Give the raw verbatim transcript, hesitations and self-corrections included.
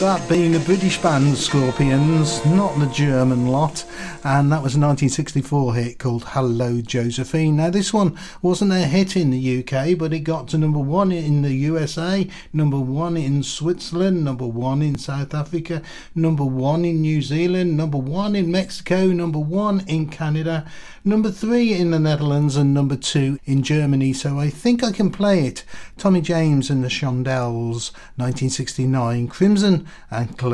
that being a British band, Scorpions, not the German lot, and that was a nineteen sixty-four hit called Hello Josephine. Now this one wasn't a hit in the U K, but it got to number one in the U S A, number one in Switzerland, number one in South Africa, number one in New Zealand, number one in Mexico, number one in Canada, number three in the Netherlands, and number two in Germany. So I think I can play it. Tommy James and the Shondells, nineteen sixty-nine, Crimson and Clover.